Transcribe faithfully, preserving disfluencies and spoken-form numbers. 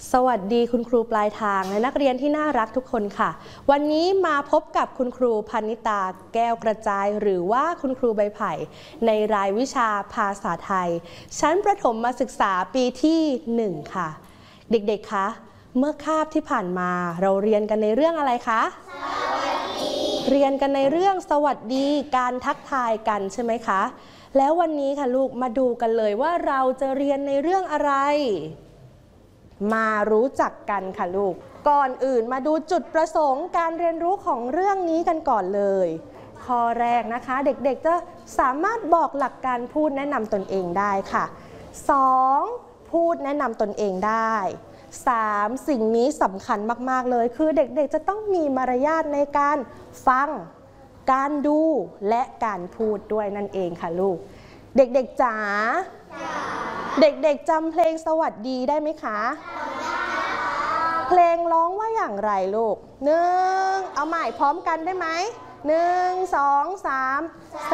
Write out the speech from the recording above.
สวัสดีคุณครูปลายทางและนักเรียนที่น่ารักทุกคนค่ะวันนี้มาพบกับคุณครูพนิตาแก้วกระจายหรือว่าคุณครูใบไผ่ในรายวิชาภาษาไทยชั้นประถมศึกษาปีที่หนึ่งค่ะเด็กๆคะเมื่อคาบที่ผ่านมาเราเรียนกันในเรื่องอะไรคะสวัสดีเรียนกันในเรื่องสวัสดีการทักทายกันใช่ไหมคะแล้ววันนี้ค่ะลูกมาดูกันเลยว่าเราจะเรียนในเรื่องอะไรมารู้จักกันค่ะลูกก่อนอื่นมาดูจุดประสงค์การเรียนรู้ของเรื่องนี้กันก่อนเลยข้อแรกนะคะเด็กๆจะสามารถบอกหลักการพูดแนะนำตนเองได้ค่ะสองพูดแนะนำตนเองได้สามสิ่งนี้สำคัญมากๆเลยคือเด็กๆจะต้องมีมารยาทในการฟังการดูและการพูดด้วยนั่นเองค่ะลูกเด็กๆจ๋าเด็กๆจำเพลงสวัสดีได้ไหมคะเพลงร้องว่าอย่างไรลูกหนึ่งเอาใหม่พร้อมกันได้ไหมหนึ่งสองสาม